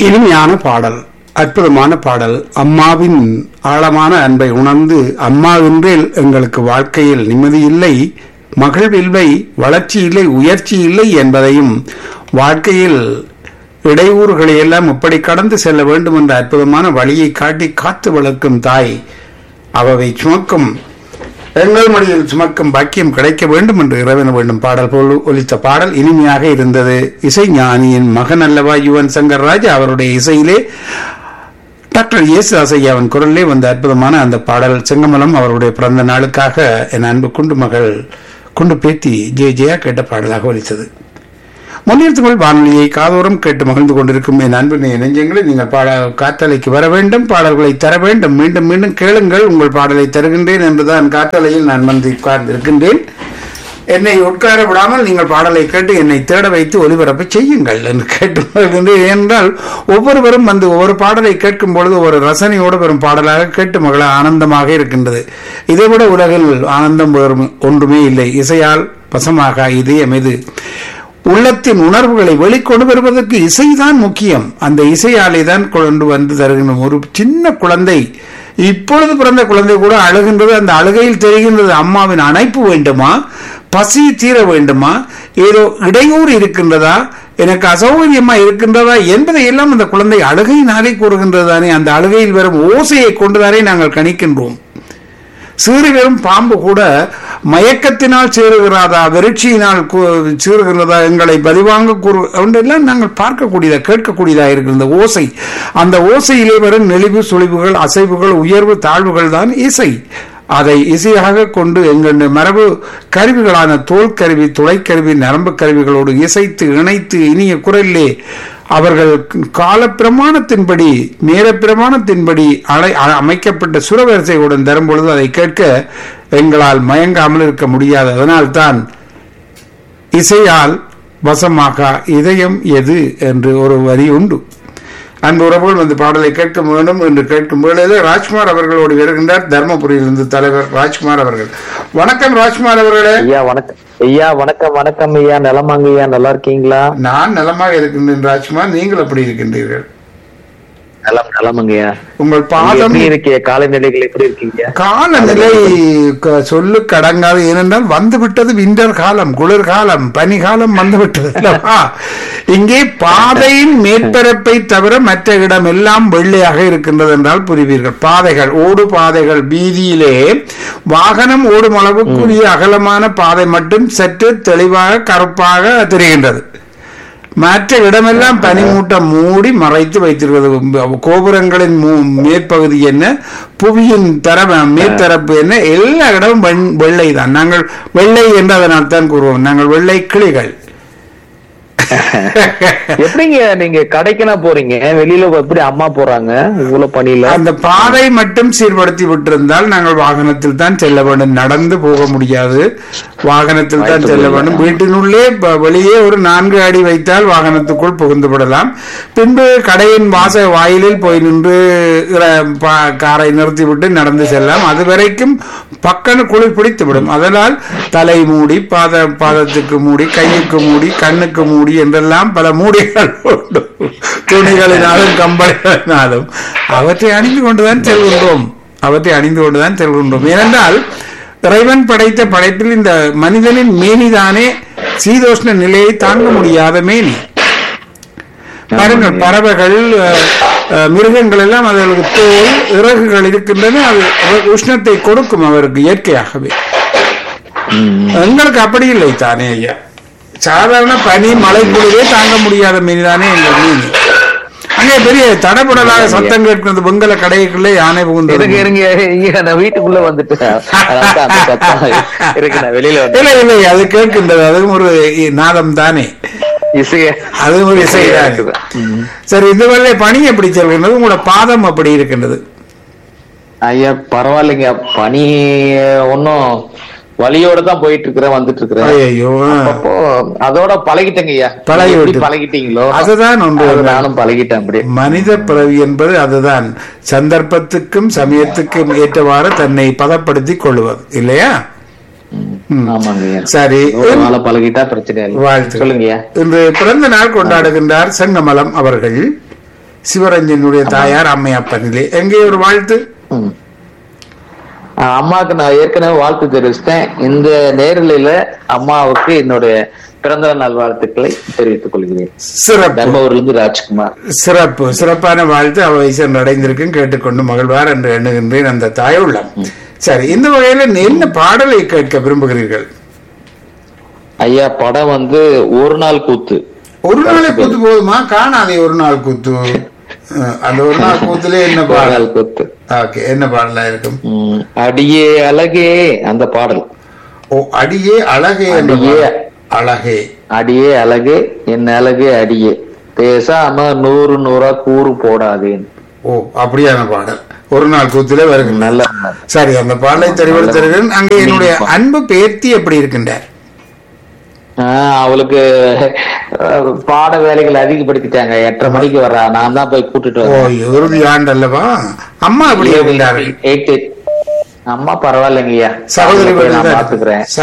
இனிமையான பாடல், அற்புதமான பாடல். அம்மாவின் ஆழமான அன்பை உணர்ந்து, அம்மா என்றேல் எங்களுக்கு வாழ்க்கையில் நிம்மதி இல்லை, மகிழ்வில்லை, வளர்ச்சி இல்லை, உயர்ச்சி இல்லை என்பதையும், வாழ்க்கையில் இடையூறுகளை எல்லாம் இப்படி கடந்து செல்ல வேண்டும் என்ற அற்புதமான வழியை காட்டி காத்து வளர்க்கும் தாய், அவை சுமக்கும் எங்கள் மொழியில் சுமக்கும் பாக்கியம் கிடைக்க வேண்டும் என்று இறைவன வேண்டும் பாடல் போல் ஒலித்த பாடல் இனிமையாக இருந்தது. இசை ஞானியின் மகன் அல்லவா யுவன் சங்கர் ராஜா, அவருடைய இசையிலே டாக்டர் இயேசுதாஸ் ஐயாவின் குரலிலே வந்த அற்புதமான அந்த பாடல். செங்கமலம் அவருடைய பிறந்த நாளுக்காக என் அன்பு குண்டு மகள் குண்டு பேத்தி ஜெயா கேட்ட பாடலாக ஒலித்தது. முன்னில் தமிழ் வானொலியை காதோறும் கேட்டு மகிழ்ந்து கொண்டிருக்கும் என் அன்பு நெஞ்சங்களை நீங்கள் காற்றலைக்கு வர வேண்டும், பாடல்களை தர வேண்டும். மீண்டும் மீண்டும் கேளுங்கள், உங்கள் பாடலை தருகின்றேன் என்றுதான் காற்றலையில் நான் வந்து உட்கார்ந்திருக்கின்றேன். என்னை உட்கார விடாமல் நீங்கள் பாடலை கேட்டு என்னை தேட வைத்து ஒலிபரப்பு செய்யுங்கள் என்று கேட்டுக்கொள்கின்றேன். ஏனென்றால் ஒவ்வொருவரும் வந்து ஒவ்வொரு பாடலை கேட்கும் பொழுது ஒரு ரசனையோடு வரும் பாடலாக கேட்டு மகள ஆனந்தமாக இருக்கின்றது. இதைவிட உலகில் ஆனந்தம் ஒன்றுமே இல்லை. இசையால் வசமாக இதயம் இது. உள்ளத்தின் உணர்வுகளை வெளிக்கொண்டு வருவதற்கு இசைதான் முக்கியம். அந்த இசையாலே தான் கொண்டு வந்து தருகின்ற ஒரு சின்ன குழந்தை, இப்பொழுது பிறந்த குழந்தை கூட அழுகின்றது. அந்த அழுகையில் தெரிகின்றது அம்மாவின் அணைப்பு வேண்டுமா, பசி தீர வேண்டுமா, ஏதோ இடையூறு இருக்கின்றதா, எனக்கு அசௌகரியமா இருக்கின்றதா என்பதை எல்லாம் அந்த குழந்தை அழுகையினாலே கூறுகின்றதானே. அந்த அழுகையில் வரும் ஓசையை கொண்டுதானே நாங்கள் கணிக்கின்றோம். சீறுகளும் பாம்பு கூட மயக்கத்தினால் சீறுகிறதா, வெறிச்சியினால் சீறுகிறதா, எங்களை பதிவாங்க எல்லாம் நாங்கள் பார்க்கக்கூடியதா கேட்கக்கூடியதா இருக்கின்ற ஓசை. அந்த ஓசையிலே வரும் நெளிவு சுழிவுகள், அசைவுகள், உயர்வு தாழ்வுகள் தான் இசை. அதை இசையாக கொண்டு எங்கள் மரபு கருவிகளான தோல் கருவி, துளைக்கருவி, நரம்பு கருவிகளோடு இசைத்து இணைத்து இனிய குரலிலே அவர்கள் கால பிரமாணத்தின்படி, நேர பிரமாணத்தின்படி அமைக்கப்பட்ட சுரவரிசையுடன் தரும் பொழுது அதை கேட்க எங்களால் மயங்காமல் இருக்க முடியாது. அதனால்தான் இசையால் வசமாக இதயம் எது என்று ஒரு வரி உண்டு. அன்பு உறவுகள் வந்து பாடலை கேட்க வேண்டும் என்று கேட்கும் பொழுது ராஜ்குமார் அவர்களோடு வருகின்றார். தர்மபுரியிலிருந்து தலைவர் ராஜ்குமார் அவர்கள். வணக்கம் ராஜ்குமார் அவர்களே. ஐயா வணக்கம். ஐயா வணக்கம். வணக்கம் ஐயா. நலமாங்க ஐயா, நல்லா இருக்கீங்களா? நான் நலமாக இருக்கின்றேன் ராஜ்குமார், நீங்கள் எப்படி இருக்கின்றீர்கள்? நலமாங்கய்யா. உங்கள் பாதம் இருக்கிய காலநிலைகள் எப்படி இருக்கீங்க? காலநிலை சொல்லு கடங்காது. ஏனென்றால் வந்துவிட்டது விண்டர் காலம், குளிர்காலம், பனிகாலம் வந்துவிட்டது. இங்கே பாதையின் மேற்பரப்பை தவிர மற்ற இடம் எல்லாம் வெள்ளையாக இருக்கின்றது என்றால் புரிவீர்கள். பாதைகள், ஓடு பாதைகள், வீதியிலே வாகனம் ஓடும் அளவுக்குரிய அகலமான பாதை மட்டும் சற்று தெளிவாக கருப்பாக தெரிகின்றது. மற்ற இடமெல்லாம் பனிமூட்டம் மூடி மறைத்து வைத்திருக்கிறது. கோபுரங்களின் மேற்பகுதி என்ன, புவியின் மேற்பரப்பு என்ன, எல்லா இடமும் வெள்ளை தான். நாங்கள் வெள்ளை என்று அதனால் தான் கூறுவோம், நாங்கள் வெள்ளை கிளிகள். எப்படிங்க நீங்க கடைக்குனா போறீங்க, வெளியில எப்படி அம்மா போறாங்க இவ்வளவு பணியில? அந்த பாதை மட்டும் சீர்படுத்தி விட்டிருந்தால் நாங்கள் வாகனத்தில் தான் செல்ல வேண்டும், நடந்து போக முடியாது, வாகனத்தில் தான் செல்ல வேண்டும். வீட்டினுள்ளே வெளியே ஒரு 4 அடி வைத்தால் வாகனத்துக்குள் புகுந்து விடலாம். பின்பு கடையின் வாயிலில் போய் நின்று காரை நிறுத்திவிட்டு நடந்து செல்லலாம். அது வரைக்கும் பக்கன குளிர் பிடித்து விடும். அதனால் தலை மூடி, பாதத்துக்கு மூடி, கையுக்கு மூடி, கண்ணுக்கு மூடி என்றெல்லாம் பல மூடிகள் உண்டு. துணிகளினாலும் கம்பளிகளினாலும் அவற்றை அணிந்து கொண்டுதான் செல்கின்றோம். ஏனென்றால் இறைவன் படைத்த படைப்பில் இந்த மனிதனின் மேனிதானே சீதோஷ்ண நிலையை தாங்க முடியாத மேனி. பாருங்கள், பறவைகள், மிருகங்கள் எல்லாம் அதற்கு தோல், இறகுகள் இருக்கின்றன. அது உஷ்ணத்தை கொடுக்கும் அவருக்கு இயற்கையாகவே. எங்களுக்கு அப்படி இல்லை தானே ஐயா. சாதாரண பனி, மழை குளிரே தாங்க முடியாத மீன்தானே எங்கள் மீன். அங்கே பெரிய தடபுடலாக சத்தம் கேட்கிறது. வெங்கல கடைக்குள்ளே யானை புகுந்தது. வீட்டுக்குள்ள வந்துட்டு இல்லை, அது கேட்கின்றது. அதுவும் ஒரு நாதம் தானே, அது ஒரு இசை தான். சரி, இதுவரை பனி எப்படி செல்கின்றது? உங்களோட பாதம் அப்படி இருக்கின்றது? ஐயா பரவாயில்லைங்க, பனி ஒன்னும் வலியோட தான் போயிட்டு இருக்கிறேன், வந்துட்டு இருக்கிறேன். அதோட பழகிட்டேங்க ஐயா. பழகிட்டீங்களோ? அதுதான் ஒன்று, நானும் பழகிட்டேன். அப்படி மனித பிறவி என்பது அதுதான், சந்தர்ப்பத்துக்கும் சமயத்துக்கும் ஏற்றவாறு தன்னை பதப்படுத்திக் கொள்வது இல்லையா? சரி, பழகிட்டா பிரச்சனை. வாழ்த்து. சொல்லுங்க. இன்று பிறந்த நாள் கொண்டாடுகின்றார் செங்கமலம் அவர்கள். சிவரஞ்சனுடைய தாயார் அம்மையப்பனிலே எங்கே ஒரு வாழ்த்து? அம்மாவுக்கு நான் ஏற்கனவே வாழ்த்து தெரிவிச்சிட்டேன். இந்த நேரலையில அம்மாவுக்கு என்னுடைய பிறந்த நாள் வாழ்த்துக்களை தெரிவித்துக் கொள்கிறேன். சிறப்பு. தர்மபுரிலிருந்து ராஜ்குமார். சிறப்பு, சிறப்பான வாழ்த்து அவை சென்றடைந்திருக்கும். கேட்டுக்கொண்டு மகிழ்வார் என்று எண்ணுகின்றேன் அந்த தாய் உள்ளம். சரி, இந்த வகையில என்ன பாடலை கேட்க விரும்புகிறீர்கள்? ஐயா, படம் வந்து ஒரு நாள் கூத்து. ஒரு நாளை கூத்து போதுமா? காணாதே ஒரு நாள் கூத்து. அந்த ஒரு நாள் கூத்துல என்ன பாடல்? கூத்து. ஓகே, என்ன பாடலா இருக்கும்? அடியே அழகே அந்த பாடல். ஓ, அடியே அழகே. அழகே அடியே அழகே என் அழகே அடியே பேசாம 100 கூறு போடாதேன். ஓ, அப்படியான பாடல் ஒரு நாள் கூத்துல வருங்க. நல்ல. சரி, அந்த பாடலை தெரிவித்திருக்கிறேன். அங்கே என்னுடைய அன்பு பேர்த்தி எப்படி இருக்கின்றார்? அவளுக்கு பாட வேலைகள் அதிகப்படுத்திட்டாங்க. 8:30 மணிக்கு வர்றா. நான் தான் போய் கூட்டிட்டு வரேன். இறுதி ஆண்டு அல்லவா? அம்மா எப்படி இருக்கின்றார்கள்? அம்மா பரவாயில்லைங்கய்யா. சகோதரி பாத்துக்கிறேன்.